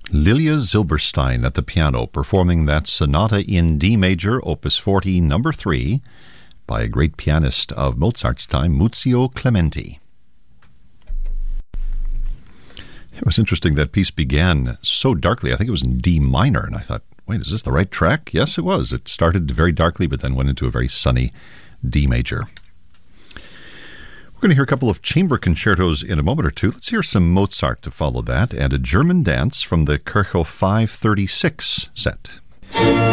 Lilia Zilberstein at the piano, performing that Sonata in D major, Opus 40, number 3, by a great pianist of Mozart's time, Muzio Clementi. It was interesting, that piece began so darkly. I think it was in D minor, and I thought, wait, is this the right track? Yes, it was. It started very darkly, but then went into a very sunny D major. We're going to hear a couple of chamber concertos in a moment or two. Let's hear some Mozart to follow that, and a German dance from the Kirchhoff 536 set.